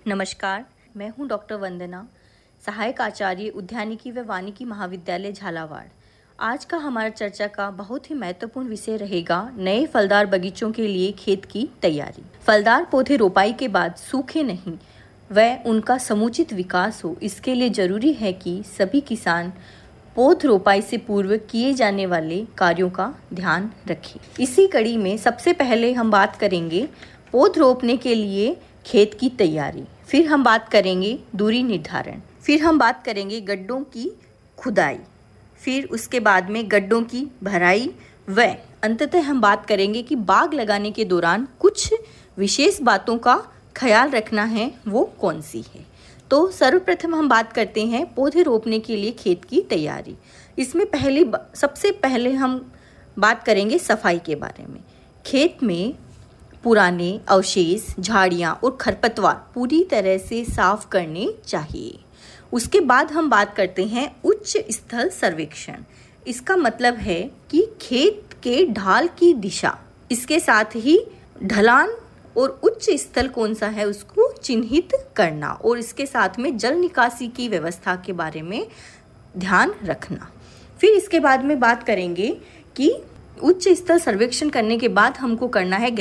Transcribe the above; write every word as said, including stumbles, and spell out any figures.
नमस्कार, मैं हूं डॉक्टर वंदना, सहायक आचार्य उद्यानिकी व वानिकी महाविद्यालय झालावाड़। आज का हमारा चर्चा का बहुत ही महत्वपूर्ण विषय रहेगा नए फलदार बगीचों के लिए खेत की तैयारी। फलदार पौधे रोपाई के बाद सूखे नहीं व उनका समुचित विकास हो, इसके लिए जरूरी है कि सभी किसान पौध रोपाई से पूर्व किए जाने वाले कार्यों का ध्यान रखें। इसी कड़ी में सबसे पहले हम बात करेंगे पौध रोपने के लिए खेत की तैयारी, फिर हम बात करेंगे दूरी निर्धारण, फिर हम बात करेंगे गड्ढों की खुदाई, फिर उसके बाद में गड्ढों की भराई व अंततः हम बात करेंगे कि बाग लगाने के दौरान कुछ विशेष बातों का ख्याल रखना है, वो कौन सी है। तो सर्वप्रथम हम बात करते हैं पौधे रोपने के लिए खेत की तैयारी। इसमें पहले सबसे पहले हम बात करेंगे सफाई के बारे में। खेत में पुराने अवशेष, झाड़ियाँ और खरपतवार पूरी तरह से साफ करने चाहिए। उसके बाद हम बात करते हैं उच्च स्थल सर्वेक्षण। इसका मतलब है कि खेत के ढाल की दिशा, इसके साथ ही ढलान और उच्च स्थल कौन सा है उसको चिन्हित करना और इसके साथ में जल निकासी की व्यवस्था के बारे में ध्यान रखना। फिर इसके बाद में बात करेंगे कि उच्च स्थल सर्वेक्षण करने के बाद हमको करना है